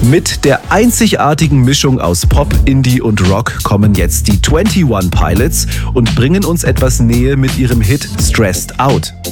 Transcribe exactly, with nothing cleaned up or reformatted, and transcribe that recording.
Mit der einzigartigen Mischung aus Pop, Indie und Rock kommen jetzt die einundzwanzig Pilots und bringen uns etwas Nähe mit ihrem Hit Stressed Out.